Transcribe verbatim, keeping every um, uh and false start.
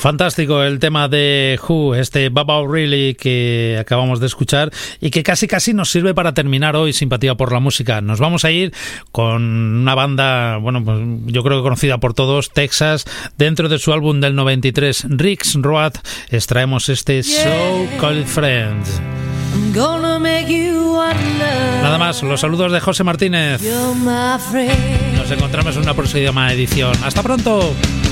Fantástico el tema de Who, este Baba O'Reilly que acabamos de escuchar y que casi casi nos sirve para terminar hoy Simpatía por la Música. Nos vamos a ir con una banda, bueno, pues yo creo que conocida por todos, Texas. Dentro de su álbum del noventa y tres, Rick's Road, extraemos este So Called Friends. Nada más, los saludos de José Martínez. Nos encontramos en una próxima edición. ¡Hasta pronto!